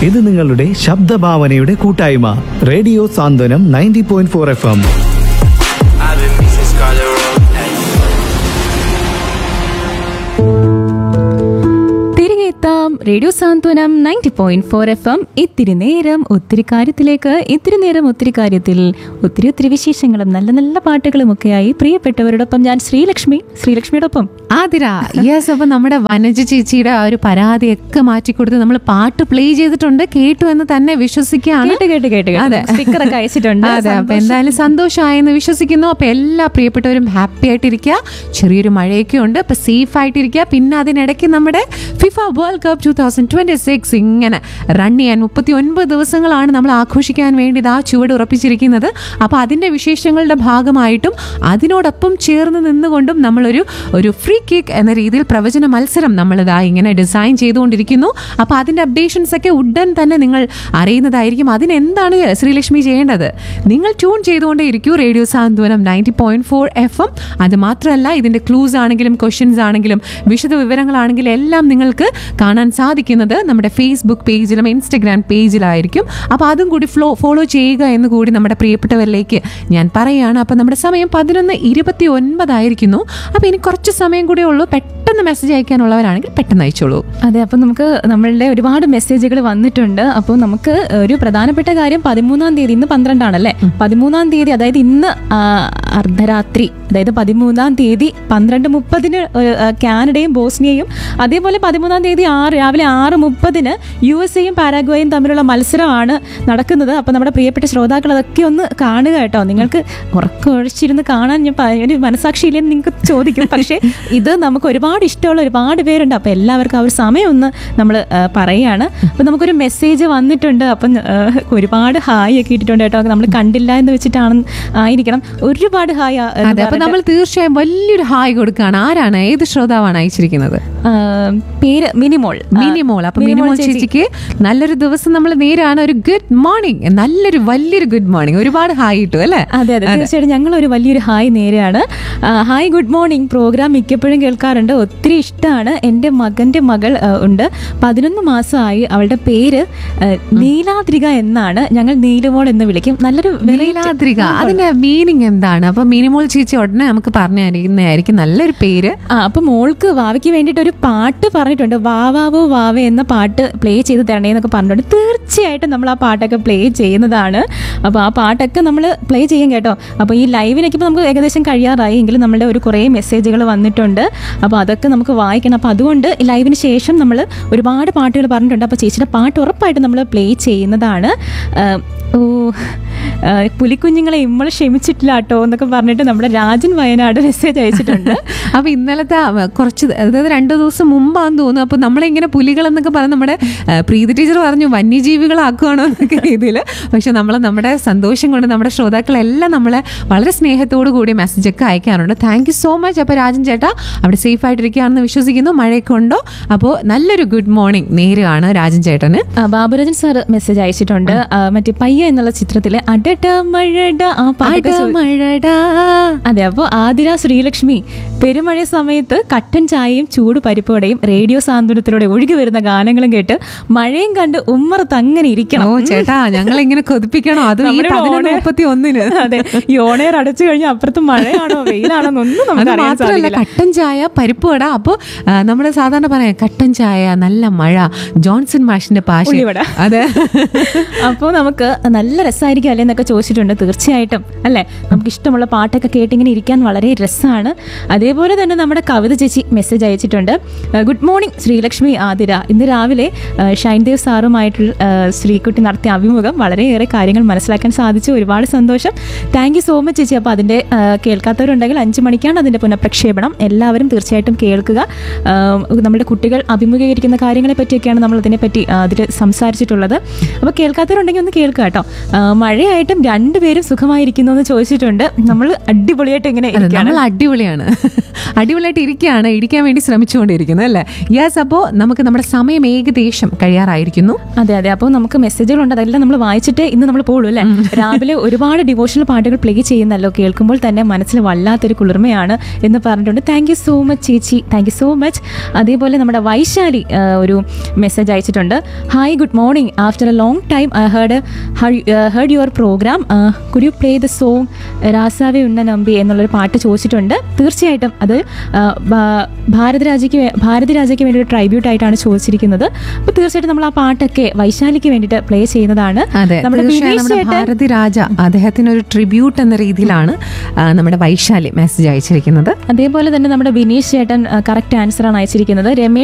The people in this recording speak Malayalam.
ഇത് നിങ്ങളുടെ ശബ്ദഭാവനയുടെ കൂട്ടായ്മ റേഡിയോ സാന്ത്വനം 90.4 FM. റേഡിയോ സാന്ത്വനം 90.4 FM. ഇത്തിരി നേരം ഒത്തിരി കാര്യത്തിലേക്ക്, ഇത്തിരി നേരം ഒത്തിരി കാര്യത്തിൽ ഒത്തിരി ഒത്തിരി വിശേഷങ്ങളും നല്ല നല്ല പാട്ടുകളും ഒക്കെയായി പ്രിയപ്പെട്ടവരോടൊപ്പം ഞാൻ ശ്രീലക്ഷ്മിയോടൊപ്പം ആതിര. യെസ്, അപ്പൊ നമ്മുടെ വനജ ചേച്ചിയുടെ ആ ഒരു പരാതിയൊക്കെ മാറ്റിക്കൊടുത്ത് നമ്മൾ പാട്ട് പ്ലേ ചെയ്തിട്ടുണ്ട്. കേട്ടു എന്ന് തന്നെ വിശ്വസിക്കുകയാണ്. സ്റ്റിക്കറൊക്കെ അയച്ചിട്ടുണ്ട്. അതെ, അപ്പൊ എന്തായാലും സന്തോഷമായെന്ന് വിശ്വസിക്കുന്നു. അപ്പൊ എല്ലാ പ്രിയപ്പെട്ടവരും ഹാപ്പി ആയിട്ടിരിക്കുക. ചെറിയൊരു മഴയൊക്കെ ഉണ്ട്, അപ്പൊ സേഫ് ആയിട്ടിരിക്കുക. പിന്നെ അതിനിടയ്ക്ക് നമ്മുടെ ഫിഫ വേൾഡ് കപ്പ് 2026 ഇങ്ങനെ റൺ ചെയ്യാൻ 39 ദിവസങ്ങളാണ് നമ്മൾ ആഘോഷിക്കാൻ വേണ്ടി ആ ചുവട് ഉറപ്പിച്ചിരിക്കുന്നത്. അപ്പോൾ അതിൻ്റെ വിശേഷങ്ങളുടെ ഭാഗമായിട്ടും അതിനോടൊപ്പം ചേർന്ന് നിന്നുകൊണ്ടും നമ്മളൊരു ഫ്രീ കിക്ക് എന്ന രീതിയിൽ പ്രവചന മത്സരം നമ്മളിതാ ഇങ്ങനെ ഡിസൈൻ ചെയ്തുകൊണ്ടിരിക്കുന്നു. അപ്പോൾ അതിൻ്റെ അപ്ഡേഷൻസ് ഒക്കെ ഉടൻ തന്നെ നിങ്ങൾ അറിയുന്നതായിരിക്കും. അതിനെന്താണ് ശ്രീലക്ഷ്മി ചെയ്യേണ്ടത്? നിങ്ങൾ ട്യൂൺ ചെയ്തുകൊണ്ടേ ഇരിക്കൂ റേഡിയോ സാന്ത്വനം 90.4 FM. അത് മാത്രമല്ല, ഇതിൻ്റെ ക്ലൂസ് ആണെങ്കിലും ക്വസ്റ്റ്യൻസ് ആണെങ്കിലും വിശദ വിവരങ്ങളാണെങ്കിലും എല്ലാം നിങ്ങൾക്ക് കാണാൻ സാധിക്കുന്നത് നമ്മുടെ ഫേസ്ബുക്ക് പേജിലും ഇൻസ്റ്റഗ്രാം പേജിലായിരിക്കും. അപ്പോൾ അതും കൂടി ഫോളോ ചെയ്യുക എന്ന് കൂടി നമ്മുടെ പ്രിയപ്പെട്ടവരിലേക്ക് ഞാൻ പറയുകയാണ്. അപ്പോൾ നമ്മുടെ സമയം 11:29 അപ്പോൾ ഇനി കുറച്ച് സമയം കൂടെ ഉള്ളൂ. പെട്ടെന്ന് മെസ്സേജ് അയക്കാനുള്ളവരാണെങ്കിൽ പെട്ടെന്ന് അയച്ചോളൂ. അതെ, അപ്പോൾ നമുക്ക് നമ്മളുടെ ഒരുപാട് മെസ്സേജുകൾ വന്നിട്ടുണ്ട്. അപ്പോൾ നമുക്ക് ഒരു പ്രധാനപ്പെട്ട കാര്യം 13-ാം തീയതി, ഇന്ന് 12 13-ാം തീയതി, അതായത് ഇന്ന് അർദ്ധരാത്രി, അതായത് 13-ാം തീയതി 12:30 കാനഡയും ബോസ്നിയയും, അതേപോലെ 13-ാം തീയതി രാവിലെ 6:30 USA-യും പാരാഗ്വേയും തമ്മിലുള്ള മത്സരമാണ് നടക്കുന്നത്. അപ്പോൾ നമ്മുടെ പ്രിയപ്പെട്ട ശ്രോതാക്കൾ അതൊക്കെ ഒന്ന് കാണുക കേട്ടോ. നിങ്ങൾക്ക് ഉറക്കൊഴിച്ചിരുന്ന് കാണാൻ ഒരു മനസാക്ഷിയില്ലെന്ന് നിങ്ങൾക്ക് ചോദിക്കും. പക്ഷേ ഇത് നമുക്ക് ഒരുപാട് ഇഷ്ടമുള്ള ഒരുപാട് പേരുണ്ട്. അപ്പോൾ എല്ലാവർക്കും ആ ഒരു സമയം ഒന്ന് നമ്മൾ പറയുകയാണ്. അപ്പോൾ നമുക്കൊരു മെസ്സേജ് വന്നിട്ടുണ്ട്. അപ്പം ഒരുപാട് ഹായ് ഒക്കെ ഇട്ടിട്ടുണ്ട് കേട്ടോ. നമ്മൾ കണ്ടില്ല എന്ന് ആയിരിക്കണം. ഒരുപാട് ഹായ്. അപ്പോൾ നമ്മൾ തീർച്ചയായും വലിയൊരു ഹായ് കൊടുക്കുകയാണ്. ആരാണ്, ഏത് ശ്രോതാവാണ് അയച്ചിരിക്കുന്നത്? പേര് മിനിമോൾ. അപ്പൊ മിനിമോൾ ചേച്ചിക്ക് നല്ലൊരു ദിവസം നമ്മൾ നേരാണ്. ഒരു ഗുഡ് മോർണിംഗ്, വലിയൊരു ഗുഡ് മോർണിംഗ്. ഒരുപാട് ഹായ് ഇട്ടു അല്ലേ? അതെ, തീർച്ചയായിട്ടും ഞങ്ങൾ ഒരു വലിയൊരു ഹായ് നേരെയാണ്. Hi, good morning. പ്രോഗ്രാം മിക്കപ്പോഴും കേൾക്കാറുണ്ട്, ഒത്തിരി ഇഷ്ടമാണ്. എൻ്റെ മകൻ്റെ മകൾ ഉണ്ട്, 11 മാസമായി. അവളുടെ പേര് നീലാദ്രിക എന്നാണ്. ഞങ്ങൾ നീലുമോൾ എന്ന് വിളിക്കും. നല്ലൊരു നീലാദ്രിക, അതിന്റെ മീനിങ് എന്താണ്? അപ്പൊ മിനിമോൾ ചേച്ചി ഉടനെ നമുക്ക് പറഞ്ഞു തരുന്നതായിരിക്കും. നല്ലൊരു പേര്. അപ്പൊ മോൾക്ക് വാവയ്ക്ക് വേണ്ടിയിട്ട് ഒരു പാട്ട് പറഞ്ഞിട്ടുണ്ട്. വാവാവോ വാവേ എന്ന പാട്ട് പ്ലേ ചെയ്ത് തരണേ എന്നൊക്കെ പറഞ്ഞിട്ടുണ്ട്. തീർച്ചയായിട്ടും നമ്മൾ ആ പാട്ടൊക്കെ പ്ലേ ചെയ്യുന്നതാണ്. അപ്പോൾ ആ പാട്ടൊക്കെ നമ്മൾ പ്ലേ ചെയ്യും കേട്ടോ. അപ്പോൾ ഈ ലൈവിനൊക്കെ ഇപ്പോൾ നമുക്ക് ഏകദേശം കഴിയാറായി, എങ്കിലും നമ്മളുടെ ഒരു കുറേ മെസ്സേജുകൾ വന്നിട്ടുണ്ട്. അപ്പോൾ അതൊക്കെ നമുക്ക് വായിക്കണം. അപ്പോൾ അതുകൊണ്ട് ലൈവിന് ശേഷം നമ്മൾ ഒരുപാട് പാട്ടുകൾ പറഞ്ഞിട്ടുണ്ട്. അപ്പോൾ ചേച്ചിയുടെ പാട്ട് ഉറപ്പായിട്ട് നമ്മൾ പ്ലേ ചെയ്യുന്നതാണ്. പുലിക്കുഞ്ഞുങ്ങളെ ഇമ്മൾ ക്ഷമിച്ചിട്ടില്ല കേട്ടോ എന്നൊക്കെ പറഞ്ഞിട്ട് നമ്മുടെ രാജൻ വയനാട് മെസ്സേജ് അയച്ചിട്ടുണ്ട്. അപ്പോൾ ഇന്നലത്തെ കുറച്ച്, അതായത് 2 ദിവസം മുമ്പാന്ന് തോന്നുന്നു. അപ്പോൾ നമ്മളിങ്ങനെ പുലികളെന്നൊക്കെ പറഞ്ഞ് നമ്മുടെ പ്രീതി ടീച്ചർ പറഞ്ഞു വന്യജീവികളാക്കുകയാണോ എന്നൊക്കെ രീതിയിൽ. പക്ഷെ നമ്മുടെ സന്തോഷം കൊണ്ട് നമ്മുടെ ശ്രോതാക്കളെല്ലാം നമ്മളെ വളരെ സ്നേഹത്തോടു കൂടി മെസ്സേജൊക്കെ അയക്കാറുണ്ട്. Thank you so much. അപ്പോൾ രാജൻ ചേട്ടാ അവിടെ സേഫ് ആയിട്ടിരിക്കുകയാണെന്ന് വിശ്വസിക്കുന്നു. മഴയൊക്കെ ഉണ്ടോ? അപ്പോൾ നല്ലൊരു ഗുഡ് മോർണിംഗ് നേരെയാണ് രാജൻ ചേട്ടന്. ബാബുരാജൻ സാർ മെസ്സേജ് അയച്ചിട്ടുണ്ട്. മറ്റേ പയ്യ എന്നുള്ള ചിത്രത്തിലെ അടട മഴട ആ പാട്ട്. അതെ, അപ്പോൾ ആതിര ശ്രീലക്ഷ്മി, പെരുമഴ സമയത്ത് കട്ടൻ ചായയും ചൂട് പരിപ്പോടെയും റേഡിയോ സാന്ത്വനത്തിലൂടെ ഒഴുകി വരുന്ന ഗാനങ്ങളും കേട്ട് മഴയും കണ്ട് ഉമ്മറത്ത് അങ്ങനെ ഇരിക്കണം. ഓ ചേട്ടാ, ഞങ്ങൾ ഇങ്ങനെ കൊതിപ്പിക്കണോ? അത് 11:31. അതെ, ഈ ഓണയർ അടച്ചു കഴിഞ്ഞാൽ അപ്പുറത്ത് മഴയാണോ വെയിലാണോ ഒന്നും നമുക്ക് മാത്രമല്ല, കട്ടൻ ചായ പരിപ്പ് വട. അപ്പോൾ നമ്മൾ സാധാരണ പറയാം കട്ടൻ ചായ നല്ല മഴ, ജോൺസൺ മാഷിന്റെ പാശ. അതെ, അപ്പോൾ നമുക്ക് നല്ല രസമായിരിക്കും അല്ലേ എന്നൊക്കെ ചോദിച്ചിട്ടുണ്ട്. തീർച്ചയായിട്ടും അല്ലേ, നമുക്ക് ഇഷ്ടമുള്ള പാട്ടൊക്കെ കേട്ടിങ്ങനെ ഇരിക്കാൻ വളരെ രസമാണ്. അതേപോലെ തന്നെ നമ്മുടെ കവിത ചേച്ചി മെസ്സേജ് അയച്ചിട്ടുണ്ട്. Good morning Sreelakshmi, Athira. ഇന്ന് രാവിലെ ഷൈൻദേവ് സാറുമായിട്ടുള്ള ശ്രീകുട്ടി നടത്തിയ അഭിമുഖം വളരെയേറെ കാര്യങ്ങൾ മനസ്സിലാക്കാൻ സാധിച്ചു. ഒരുപാട് സന്തോഷം. താങ്ക് യു സോ മച്ച് ചേച്ചി. അപ്പോൾ അതിൻ്റെ കേൾക്കാത്തവരുണ്ടെങ്കിൽ 5 മണിക്കാണ് അതിൻ്റെ പുനഃപ്രക്ഷേപണം. എല്ലാവരും തീർച്ചയായിട്ടും കേൾക്കുക. നമ്മുടെ കുട്ടികൾ അഭിമുഖീകരിക്കുന്ന കാര്യങ്ങളെ പറ്റിയൊക്കെയാണ് നമ്മൾ അതിനെപ്പറ്റി അതിൽ സംസാരിച്ചിട്ടുള്ളത്. അപ്പോൾ കേൾക്കാത്തവരുണ്ടെങ്കിൽ ഒന്ന് കേൾക്കുക കേട്ടോ. മഴയായിട്ട് തീർച്ചയായിട്ടും രണ്ടുപേരും സുഖമായിരിക്കുന്നു എന്ന് ചോദിച്ചിട്ടുണ്ട്. നമ്മൾ അടിപൊളിയായിട്ട് ഇങ്ങനെ ഇരിക്കുകയാണ്. നമ്മൾ അടിപൊളിയാണ്, അടിപൊളിയായിട്ട് ഇരിക്കുകയാണ്, ഇരിക്കാൻ വേണ്ടി ശ്രമിച്ചുകൊണ്ടിരിക്കുന്നത് അല്ലേ? യെസ്. അപ്പോൾ നമുക്ക് നമ്മുടെ സമയം ഏകദേശം കഴിയാറായിരിക്കുന്നു. അതെ അതെ. അപ്പോൾ നമുക്ക് മെസ്സേജുകളുണ്ട്, അതെല്ലാം നമ്മൾ വായിച്ചിട്ട് ഇന്ന് നമ്മൾ പോകുള്ളൂ അല്ലേ? രാവിലെ ഒരുപാട് ഡിവോഷണൽ പാട്ടുകൾ പ്ലേ ചെയ്യുന്നല്ലോ, കേൾക്കുമ്പോൾ തന്നെ മനസ്സിൽ വല്ലാത്തൊരു കുളിർമയാണ് എന്ന് പറഞ്ഞിട്ടുണ്ട്. താങ്ക് യു സോ മച്ച് ചേച്ചി, താങ്ക് യു സോ മച്ച്. അതേപോലെ നമ്മുടെ വൈശാലി ഒരു മെസ്സേജ് അയച്ചിട്ടുണ്ട്. Hi, good morning. After A long time I heard your programme. Could you play the song രാസാവെ ഉണ്ണ Nambi എന്നുള്ളൊരു പാട്ട് ചോദിച്ചിട്ടുണ്ട്. തീർച്ചയായിട്ടും അത് ഭാരതിരാജയ്ക്ക് വേണ്ടി ഒരു ട്രൈബ്യൂട്ട് ആയിട്ടാണ് ചോദിച്ചിരിക്കുന്നത്. അപ്പോൾ തീർച്ചയായിട്ടും നമ്മൾ ആ പാട്ടൊക്കെ വൈശാലിക്ക് വേണ്ടിയിട്ട് പ്ലേ ചെയ്യുന്നതാണ്. നമ്മുടെ ഭാരതി രാജ അദ്ദേഹത്തിന് ഒരു ട്രിബ്യൂട്ട് എന്ന രീതിയിലാണ് നമ്മുടെ വൈശാലി മെസ്സേജ് അയച്ചിരിക്കുന്നത്. അതേപോലെ തന്നെ നമ്മുടെ ബിനീഷ് ചേട്ടൻ കറക്റ്റ് ആൻസർ ആണ് അയച്ചിരിക്കുന്നത്. രമേശ്